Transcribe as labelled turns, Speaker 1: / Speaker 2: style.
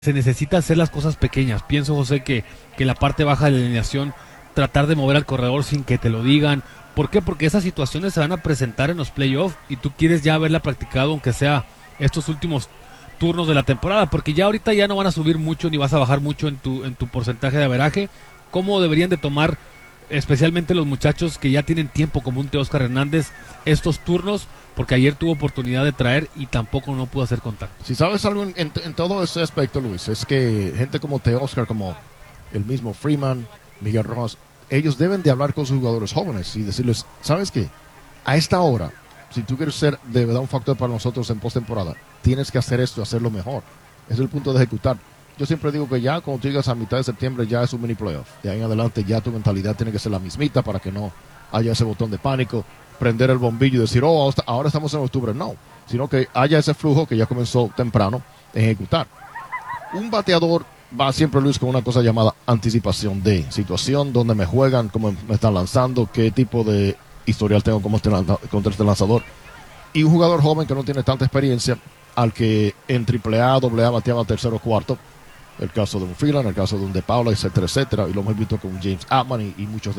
Speaker 1: Se necesita hacer las cosas pequeñas. Pienso, José, que la parte baja de la alineación, tratar de mover al corredor sin que te lo digan. ¿Por qué? Porque esas situaciones se van a presentar en los playoffs y tú quieres ya haberla practicado, aunque sea estos últimos turnos de la temporada, porque ya ahorita ya no van a subir mucho ni vas a bajar mucho en tu porcentaje de averaje. ¿Cómo deberían de tomar, especialmente los muchachos que ya tienen tiempo, como un Teóscar Hernández, estos turnos? Porque ayer tuvo oportunidad de traer y tampoco no pudo hacer contacto.
Speaker 2: Si sabes algo en todo ese aspecto, Luis, es que gente como Oscar, como el mismo Freeman, Miguel Rojas, ellos deben de hablar con sus jugadores jóvenes y decirles, ¿sabes qué? A esta hora, si tú quieres ser de verdad un factor para nosotros en postemporada, tienes que hacer esto y hacerlo mejor. Ese es el punto de ejecutar. Yo siempre digo que ya cuando tú llegas a mitad de septiembre ya es un mini playoff. De ahí en adelante ya tu mentalidad tiene que ser la mismita para que no haya ese botón de pánico, prender el bombillo y decir, oh, ahora estamos en octubre. No, sino que haya ese flujo que ya comenzó temprano en ejecutar. Un bateador va siempre, Luis, con una cosa llamada anticipación de situación, donde me juegan, cómo me están lanzando, qué tipo de historial tengo contra este lanzador. Y un jugador joven que no tiene tanta experiencia, al que en AAA, AA bateaba tercero o cuarto, el caso de un Freeland, el caso de un De Paula, etcétera, etcétera, y lo hemos visto con James Atman y muchos de